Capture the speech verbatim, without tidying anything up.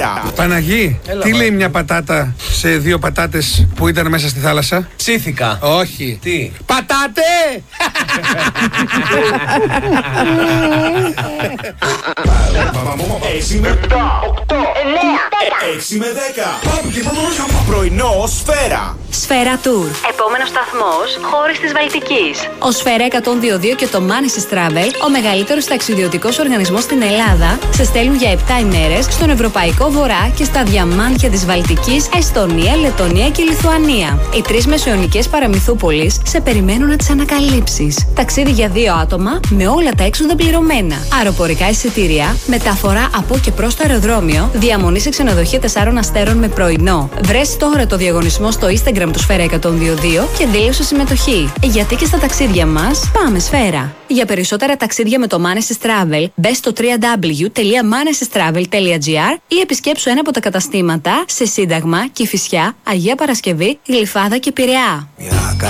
Σφαίρα. Παναγί, Έλα, τι μα. λέει μια πατάτα σε δύο πατάτες που ήταν μέσα στη θάλασσα? Ψήθηκα. Όχι. Τι? Πατάτε! έξι με επτά, οκτώ, εννέα, έξι με δέκα. Πρωινό Σφαίρα. Σφαίρα Tour. Επόμενος σταθμός, χώρες της Βαλτικής. Ο Σφαίρα εκατόν δύο δύο και το Manesis Travel, ο μεγαλύτερος ταξιδιωτικός οργανισμός στην Ελλάδα, σε στέλνουν για επτά ημέρες στον Ευρωπαϊκό Βορρά και στα διαμάντια της Βαλτικής, Εστονία, Λετωνία και Λιθουανία. Οι τρεις μεσαιωνικές παραμυθούπολεις σε περιμένουν να τις ανακαλύψεις. Ταξίδι για δύο άτομα με όλα τα έξοδα πληρωμένα. Αεροπορικά εισιτήρια, μεταφορά από και προς το αεροδρόμιο, διαμονή σε ξενοδοχεία τεσσάρων αστέρων με πρωινό. Βρες τώρα το διαγωνισμό στο Instagram του Σφαίρα εκατόν δύο δύο και δήλωσε συμμετοχή. Γιατί και στα ταξίδια μας πάμε Σφαίρα. Για περισσότερα ταξίδια με το Manesis Travel, μπες στο double-u double-u double-u τελεία manesis travel τελεία gr ή επισκέψου ένα από τα καταστήματα σε Σύνταγμα, Κηφισιά, Αγία Παρασκευή, Γλυφάδα και Πειραιά.